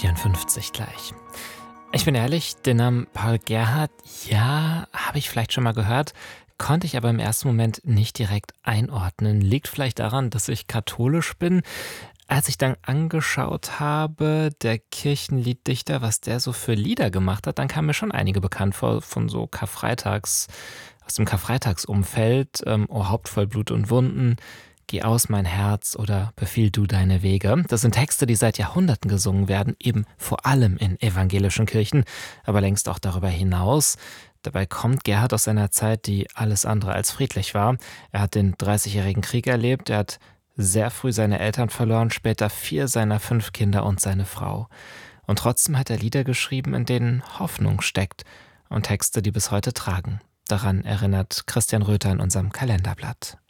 54 gleich. Ich bin ehrlich, den Namen Paul Gerhardt, ja, habe ich vielleicht schon mal gehört, konnte ich aber im ersten Moment nicht direkt einordnen. Liegt vielleicht daran, dass ich katholisch bin. Als ich dann angeschaut habe, der Kirchenlieddichter, was der so für Lieder gemacht hat, dann kamen mir schon einige bekannt vor von so Karfreitags, aus dem Karfreitagsumfeld, O Haupt voll Blut und Wunden, Geh aus mein Herz oder Befiehl du deine Wege. Das sind Texte, die seit Jahrhunderten gesungen werden, eben vor allem in evangelischen Kirchen, aber längst auch darüber hinaus. Dabei kommt Gerhard aus einer Zeit, die alles andere als friedlich war. Er hat den Dreißigjährigen Krieg erlebt, er hat sehr früh seine Eltern verloren, später 4 seiner 5 Kinder und seine Frau. Und trotzdem hat er Lieder geschrieben, in denen Hoffnung steckt und Texte, die bis heute tragen. Daran erinnert Christian Röther in unserem Kalenderblatt.